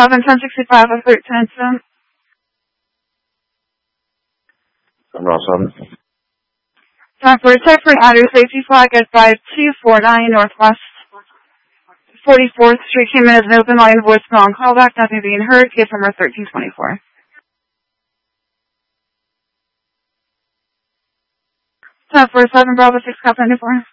1065 of 13. Number 7. Time for a check for an auto safety flag at 5249 Northwest 44th Street. Came in as an open line voicemail and callback. Nothing being heard. Case number 1324. Time for 7 Bravo 6 Cop 94.